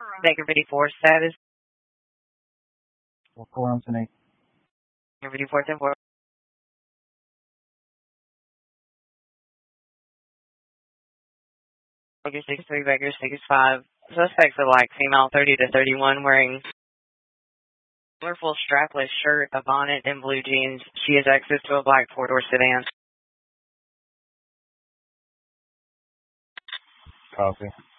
Baker 54 status. 4 on 8. Baker 54 10-4. Baker 63, Baker 65. Suspects are like female 30 to 31 wearing colorful strapless shirt, a bonnet, and blue jeans. She has access to a black four-door sedan. Copy.